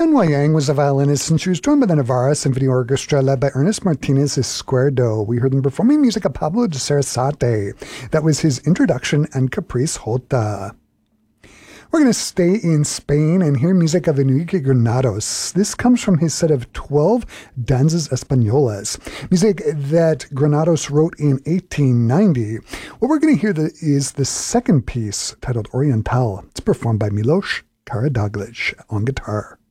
Benoit Yang was a violinist, and she was joined by the Navarra Symphony Orchestra led by Ernest Martinez Izquierdo. We heard them performing music of Pablo de Sarasate. That was his introduction and Caprice Jota. We're going to stay in Spain and hear music of Enrique Granados. This comes from his set of 12 Danzas Españolas, music that Granados wrote in 1890. What we're going to hear is the second piece titled Oriental. It's performed by Milos Karadzic on guitar.